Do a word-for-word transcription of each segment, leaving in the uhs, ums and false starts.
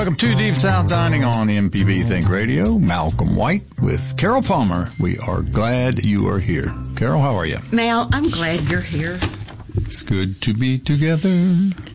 Welcome to Deep South Dining on M P B Think Radio. Malcolm White with Carol Palmer. We are glad you are here. Carol, how are you? Mal, I'm glad you're here. It's good to be together.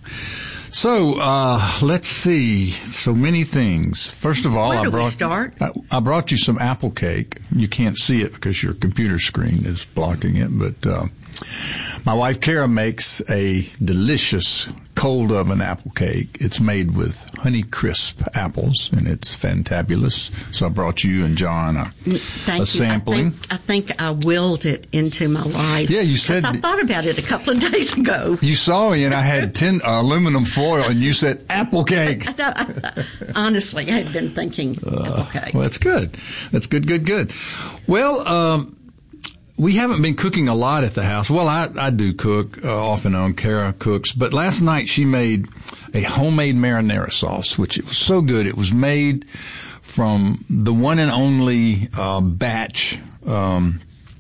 So, uh, let's see. So many things. First of all, Where do I brought we start? I, I brought you some apple cake. You can't see it because your computer screen is blocking it, but uh, my wife Kara makes a delicious cold oven apple cake. It's made with Honey Crisp apples, and it's fantabulous. So I brought you and John a, Thank a sampling. You. I think, I think I willed it into my life. Yeah, you said. I thought about it a couple of days ago. You saw me, and I had tin uh, aluminum foil, and you said apple cake. Honestly, I had been thinking uh, apple cake. Well, that's good. That's good, good, good. Well, um, we haven't been cooking a lot at the house. Well, I, I do cook uh, off and on. Kara cooks. But last night she made a homemade marinara sauce, which it was so good. It was made from the one and only uh, batch um,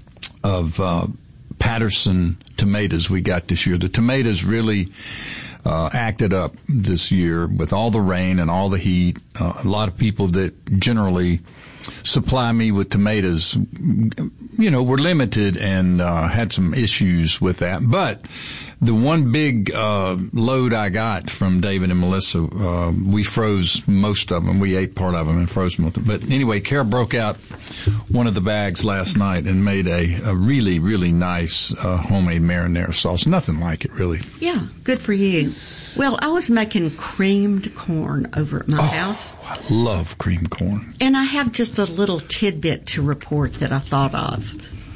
of uh, Patterson tomatoes we got this year. The tomatoes really uh, acted up this year with all the rain and all the heat. Uh, a lot of people that generally supply me with tomatoes, you know, were limited and uh, had some issues with that. But the one big uh, load I got from David and Melissa, uh, we froze most of them. We ate part of them and froze them. But anyway, Kara broke out one of the bags last night and made a, a really, really nice uh, homemade marinara sauce. Nothing like it, really. Yeah, good for you. Well, I was making creamed corn over at my oh, house. I love creamed corn. And I have just a little tidbit to report that I thought of.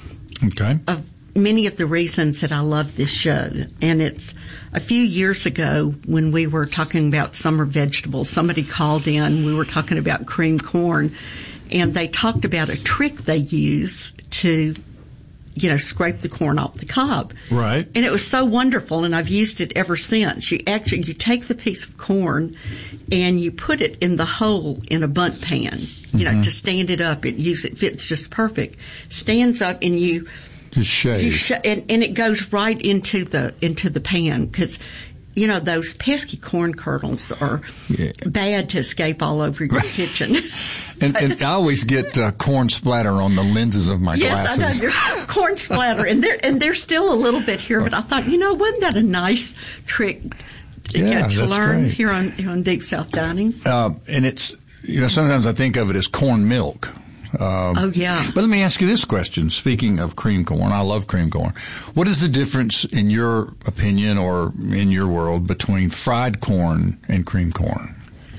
Okay. Of many of the reasons that I love this show. And it's a few years ago when we were talking about summer vegetables, somebody called in, we were talking about creamed corn, and they talked about a trick they use to, you know, scrape the corn off the cob. Right. And it was so wonderful, and I've used it ever since. You actually, you take the piece of corn and you put it in the hole in a bundt pan, you know, mm-hmm. to stand it up. It use it fits just perfect. Stands up and you just shave. You sh- and, and it goes right into the into the pan because, you know, those pesky corn kernels are yeah. bad to escape all over your kitchen. And, and I always get uh, corn splatter on the lenses of my yes, glasses. Yes, I know. There's corn splatter, and there and there's still a little bit here. But I thought, you know, wasn't that a nice trick to, yeah, you know, to that's learn great. here on here on Deep South Dining? Uh, and it's, you know, sometimes I think of it as corn milk. Um, oh yeah. But let me ask you this question. Speaking of cream corn, I love cream corn. What is the difference, in your opinion or in your world, between fried corn and cream corn?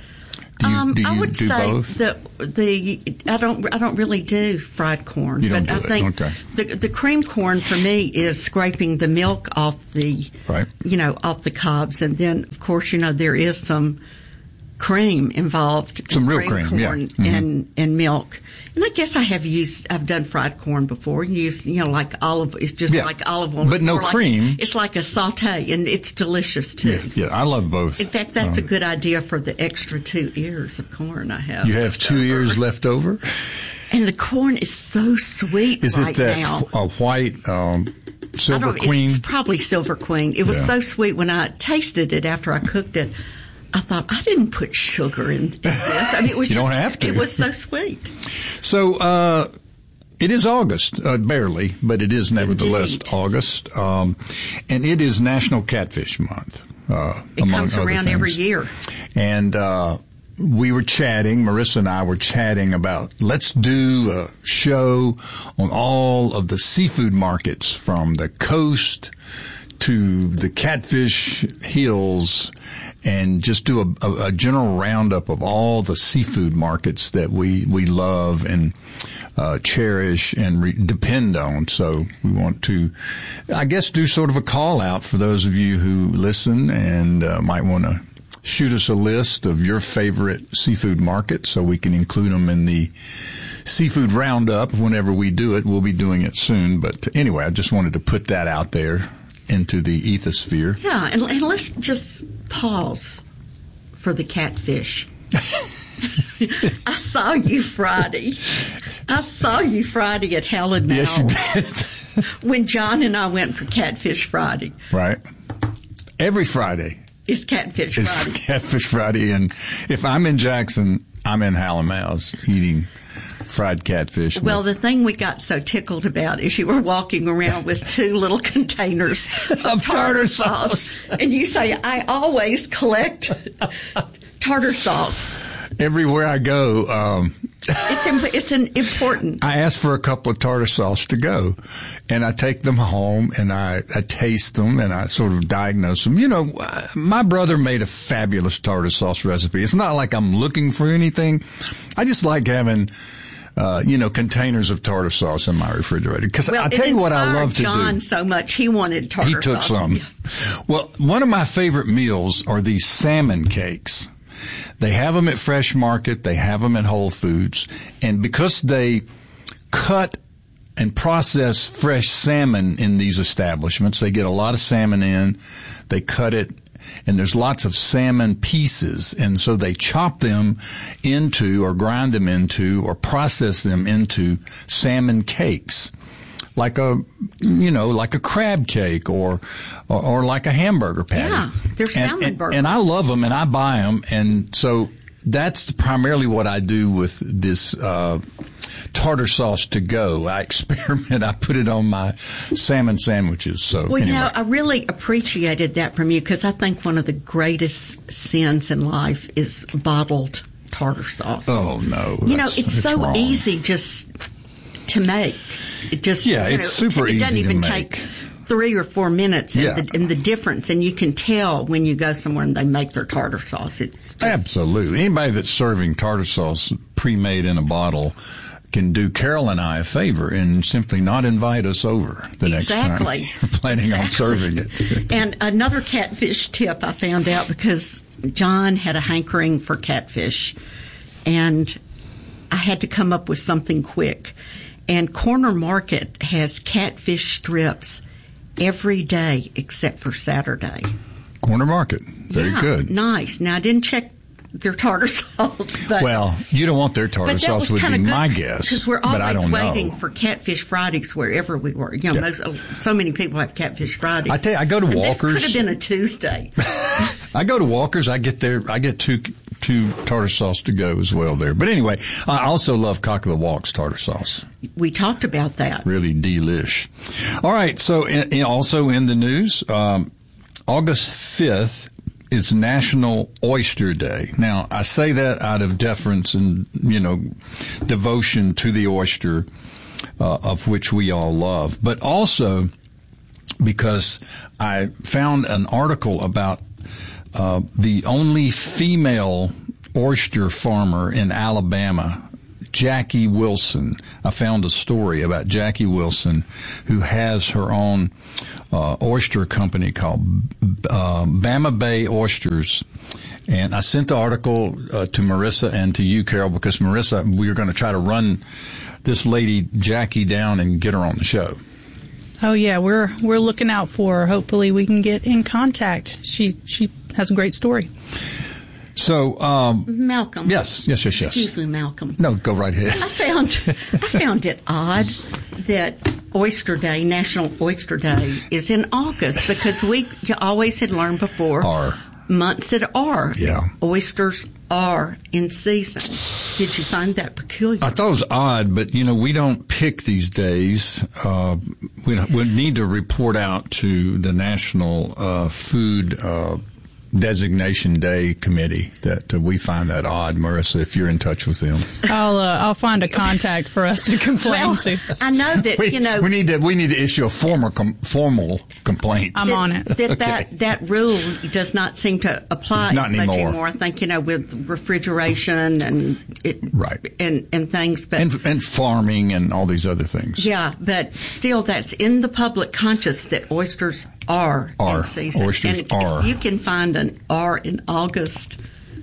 Do you, um, do you I would do say both? the the I don't I don't really do fried corn. You don't but do I it. think Okay. the the cream corn for me is scraping the milk off the right. you know off the cobs, and then of course you know there is some cream involved. Some in real cream, cream, corn yeah. Mm-hmm. and and milk. And I guess I have used, I've done fried corn before. Used, you know, like olive, it's just yeah. like olive oil. But it's no like, cream. It's like a saute, and it's delicious too. Yeah, yeah, I love both. In fact, that's um, a good idea for the extra two ears of corn I have. You have two ears left over? And the corn is so sweet is right it that now. a white um, Silver I don't, Queen? It's probably Silver Queen. It was yeah. so sweet when I tasted it after I cooked it. I thought, I didn't put sugar in this. I mean, it was you just, don't have to. It was so sweet. So, uh, it is August, uh, barely, but it is nevertheless Indeed. August. Um, and it is National Catfish Month, uh, it among comes other around things. every year. And, uh, we were chatting, Marissa and I were chatting about, let's do a show on all of the seafood markets from the coast to the Catfish Hills, and just do a, a, a general roundup of all the seafood markets that we, we love and uh, cherish and re- depend on. So we want to, I guess, do sort of a call out for those of you who listen and uh, might want to shoot us a list of your favorite seafood markets so we can include them in the seafood roundup whenever we do it. We'll be doing it soon. But anyway, I just wanted to put that out there into the ethosphere. Yeah, and, and let's just pause for the catfish. I saw you Friday. I saw you Friday at Helen Mall. Yes, you did. When John and I went for Catfish Friday. Right. Every Friday. is Catfish It's Friday. Catfish Friday, and if I'm in Jackson, I'm in Hallamow's eating fried catfish. Well, the thing we got so tickled about is you were walking around with two little containers of, Of tartar tartar sauce. And you say, I always collect tartar sauce. Everywhere I go, um, It's im- it's an important. I ask for a couple of tartar sauce to go, and I take them home and I, I taste them and I sort of diagnose them. You know, my brother made a fabulous tartar sauce recipe. It's not like I'm looking for anything. I just like having, uh, you know, containers of tartar sauce in my refrigerator. Because Well, I tell you what I love to John do. so much he wanted tartar He took sauce. some. Well, one of my favorite meals are these salmon cakes. They have them at Fresh Market. They have them at Whole Foods. And because they cut and process fresh salmon in these establishments, they get a lot of salmon in. They cut it, and there's lots of salmon pieces. And so they chop them into or grind them into or process them into salmon cakes. Like a, you know, like a crab cake or, or, or like a hamburger patty. Yeah, they're salmon and, and, burgers. and I love them and I buy them. And so that's primarily what I do with this, uh, tartar sauce to go. I experiment. I put it on my salmon sandwiches. So Well, anyway. you know, I really appreciated that from you because I think one of the greatest sins in life is bottled tartar sauce. Oh no. You know, that's- it's so wrong. easy just to make. It just Yeah, you it's know, super it doesn't easy to even make. take three or four minutes in, Yeah. the, in the difference, and you can tell when you go somewhere and they make their tartar sauce. It's just, Absolutely. Anybody that's serving tartar sauce pre-made in a bottle can do Carol and I a favor and simply not invite us over the next Exactly. time you're planning on Exactly. serving it. And another catfish tip I found out because John had a hankering for catfish, and I had to come up with something quick. And Corner Market has catfish strips every day except for Saturday. Corner Market. Very Yeah, good. Nice. Now, I didn't check their tartar sauce, but Well, you don't want their tartar but that sauce was would be kinda good my guess, because we're but I always don't waiting know. for Catfish Fridays wherever we were. You know, Yeah. most, so many people have Catfish Fridays. I tell you, I go to and Walker's. This could have been a Tuesday. I go to Walker's. I get there. I get two two tartar sauce to go as well there. But anyway, I also love Cock of the Walk's tartar sauce. We talked about that. Really delish. All right. So in, in, also in the news, um, August fifth is National Oyster Day. Now, I say that out of deference and, you know, devotion to the oyster, uh, of which we all love, but also because I found an article about uh, the only female oyster farmer in Alabama, Jackie Wilson. I found a story about Jackie Wilson, who has her own uh, oyster company called uh, Bama Bay Oysters. And I sent the article uh, to Marissa and to you, Carol, because Marissa, we are going to try to run this lady Jackie down and get her on the show. Oh yeah, we're we're looking out for her. Hopefully we can get in contact. She she has a great story. So, um, Malcolm. yes, yes, yes, yes. Excuse me, Malcolm. No, go right ahead. I found I found it odd that Oyster Day, National Oyster Day, is in August because we always had learned before Are. months that are. Yeah. Oysters are in season. Did you find that peculiar? I thought it was odd, but you know, we don't pick these days. Uh, we, we need to report out to the National uh, Food uh, Designation Day Committee that uh, we find that odd. Marissa, if you're in touch with them, I'll uh, I'll find a contact for us to complain Well, to. I know that, we, you know, we need to we need to issue a formal com- formal complaint. I'm that, on it. That, that that rule does not seem to apply Not as much anymore. anymore. I think, you know, with refrigeration and it, Right. and and things, but and, and farming and all these other things. yeah, but still, that's in the public conscious that oysters are, Are. in season. Oysters and are. If you can find an R in August,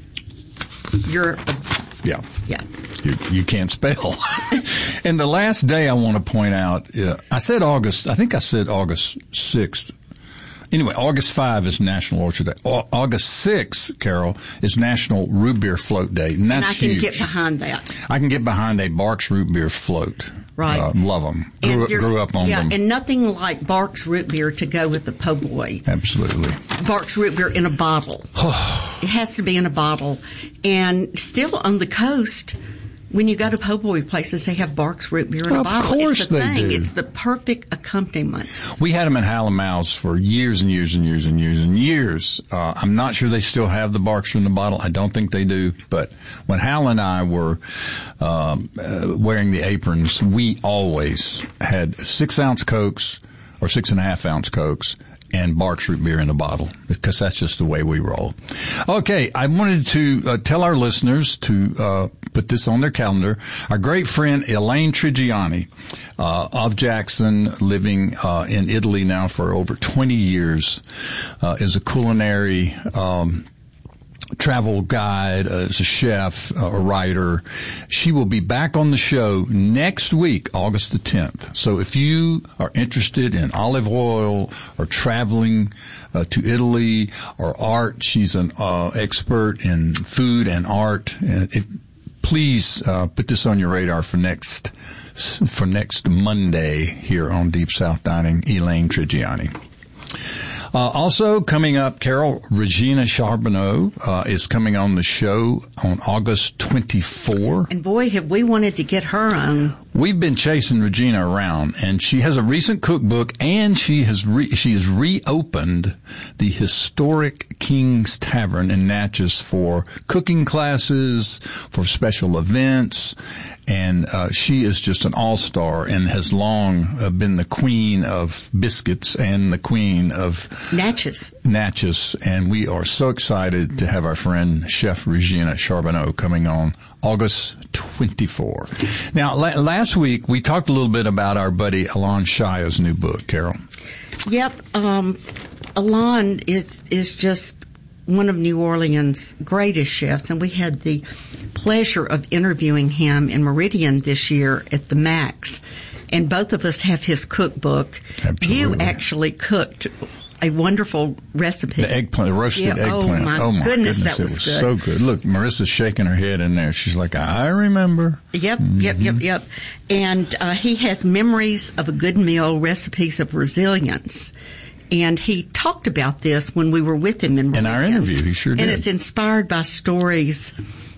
you're Yeah. yeah. You, you can't spell. And the last day I want to point out, uh, I said August, I think I said August sixth. Anyway, August fifth is National Oyster Day. Au- August sixth, Carol, is National Root Beer Float Day. And And that's I can huge. get behind that. I can get behind a Barks Root Beer Float. Right. Uh, love them. Grew, grew up on yeah, them. And nothing like Barks root beer to go with the po' boy. Absolutely. Barks root beer in a bottle. It has to be in a bottle. And still on the coast, when you go to po' boy places, they have Barks root beer in well, a bottle. Of course it's the they thing. do. It's the perfect accompaniment. We had them in Hal and Mal's for years and years and years and years and years. Uh, I'm not sure they still have the Barks in the bottle. I don't think they do. But when Hal and I were um, uh, wearing the aprons, we always had six ounce Cokes or six and a half ounce Cokes and Barks root beer in a bottle, because that's just the way we roll. Okay, I wanted to uh, tell our listeners to uh, put this on their calendar. Our great friend Elaine Trigiani uh, of Jackson, living uh, in Italy now for over twenty years, uh, is a culinary um travel guide, uh, as a chef, uh, a writer. She will be back on the show next week, August the tenth. So if you are interested in olive oil or traveling uh, to Italy or art, she's an uh, expert in food and art. And it, please uh, put this on your radar for next for next Monday here on Deep South Dining. Elaine Trigiani. Uh, also coming up, Carol, Regina Charbonneau uh, is coming on the show on August twenty-fourth. And boy, have we wanted to get her on. We've been chasing Regina around, and she has a recent cookbook, and she has re- she has reopened the historic King's Tavern in Natchez for cooking classes, for special events, and uh, she is just an all-star and has long uh, been the queen of biscuits and the queen of Natchez. Natchez, and we are so excited to have our friend Chef Regina Charbonneau coming on August twenty-fourth. Now, la- last week we talked a little bit about our buddy Alon Shaya's new book, Carol. Yep. Um, Alon is, is just one of New Orleans' greatest chefs, and we had the pleasure of interviewing him in Meridian this year at the Max. And both of us have his cookbook. Absolutely. You actually cooked a wonderful recipe. The eggplant, the roasted yeah, eggplant. Oh my, oh my goodness, goodness, that it was, was good. so good. Look, Marissa's shaking her head in there. She's like, I remember. Yep, mm-hmm. yep, yep, yep. And uh, he has memories of a good meal, recipes of resilience. And he talked about this when we were with him in Meridian. In our interview, he sure did. And it's inspired by stories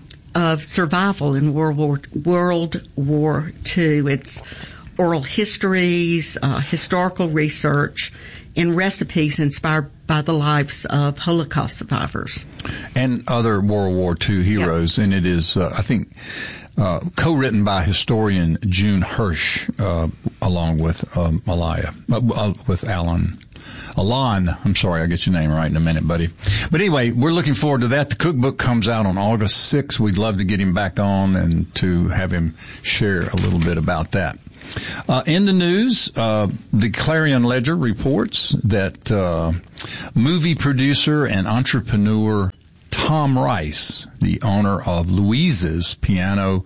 of survival in World War World War Two. It's oral histories, uh, historical research, and recipes inspired by the lives of Holocaust survivors. And other World War Two heroes. Yep. And it is, uh, I think, uh, co-written by historian June Hirsch, uh, along with um, Malaya, uh, with Alan. Alon, I'm sorry, I'll get your name right in a minute, buddy. But anyway, we're looking forward to that. The cookbook comes out on August sixth. We'd love to get him back on and to have him share a little bit about that. Uh, in the news, uh, the Clarion Ledger reports that uh, movie producer and entrepreneur Tom Rice, the owner of Louise's Piano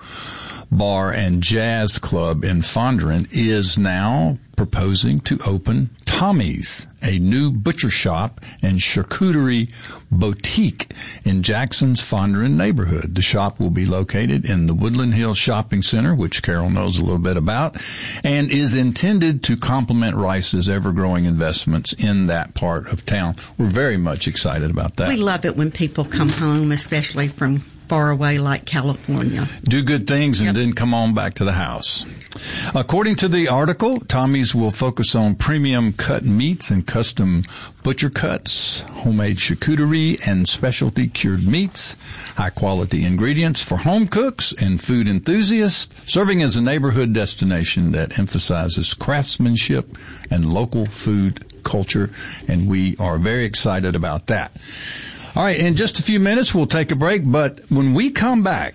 Bar and Jazz Club in Fondren, is now proposing to open Tommy's, a new butcher shop and charcuterie boutique in Jackson's Fondren neighborhood. The shop will be located in the Woodland Hills Shopping Center, which Carol knows a little bit about, and is intended to complement Rice's ever-growing investments in that part of town. We're very much excited about that. We love it when people come home, especially from far away like California. Do good things and yep. then come on back to the house. According to the article, Tommy's will focus on premium cut meats and custom butcher cuts, homemade charcuterie and specialty cured meats, high-quality ingredients for home cooks and food enthusiasts, serving as a neighborhood destination that emphasizes craftsmanship and local food culture, and we are very excited about that. All right, in just a few minutes, we'll take a break, but when we come back,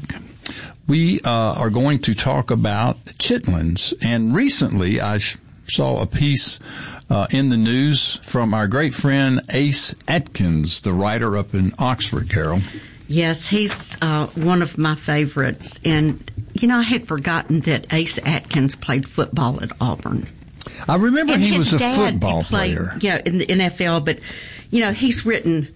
we uh, are going to talk about chitlins. And recently, I sh- saw a piece uh, in the news from our great friend Ace Atkins, the writer up in Oxford, Carol. Yes, he's uh, one of my favorites. And, you know, I had forgotten that Ace Atkins played football at Auburn. I remember and he was a dad, football he played, player. Yeah, in the N F L, but, you know, he's written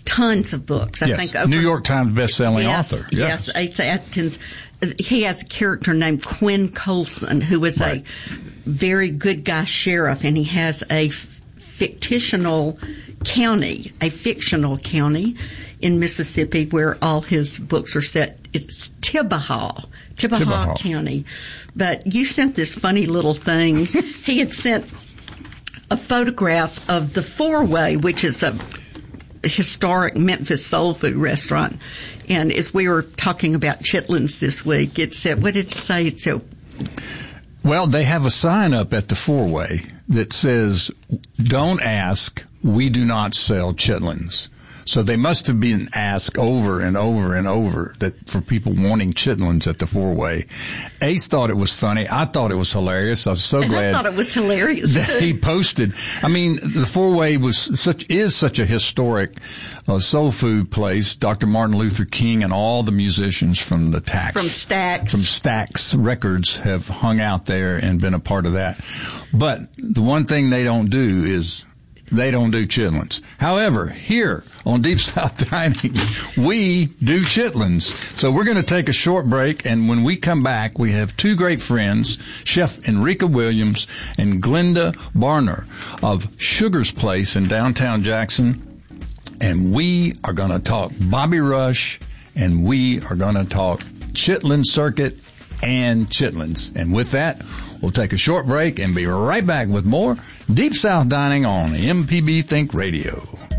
tons of books. I yes. think over, New York Times best-selling yes, author. Yes. yes, Asa Atkins. He has a character named Quinn Colson, who is right. a very good guy sheriff, and he has a fictional county, a fictional county in Mississippi where all his books are set. It's Tibahaw, Tibahaw, Tibahaw. County. But you sent this funny little thing. He had sent a photograph of the Four-Way, which is a historic Memphis soul food restaurant. And as we were talking about chitlins this week, it said, what did it say? It said, well, they have a sign up at the Four-Way that says, don't ask, we do not sell chitlins. So they must have been asked over and over and over that for people wanting chitlins at the Four-Way. Ace thought it was funny. I thought it was hilarious. I was so and glad. I thought it was hilarious that he posted. I mean, the Four-Way was such is such a historic uh, soul food place. Doctor Martin Luther King and all the musicians from the Stax from Stax from Stax Records have hung out there and been a part of that. But the one thing they don't do is they don't do chitlins. However, here on Deep South Dining, we do chitlins. So we're going to take a short break, and when we come back, we have two great friends, Chef Enrica Williams and Glenda Barner of Sugar's Place in downtown Jackson, and we are going to talk Bobby Rush, and we are going to talk Chitlin Circuit and chitlins. And with that, we'll take a short break and be right back with more Deep South Dining on M P B Think Radio.